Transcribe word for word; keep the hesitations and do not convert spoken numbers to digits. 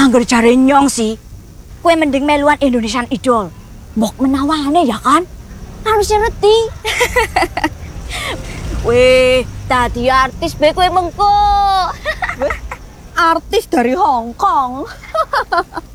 Angger jare nyong sih, kue mending meluan Indonesian Idol. Mbok menawane ya kan? Harus ngerti. Weh, tadi artis be kue mengko. Artis dari Hong Kong.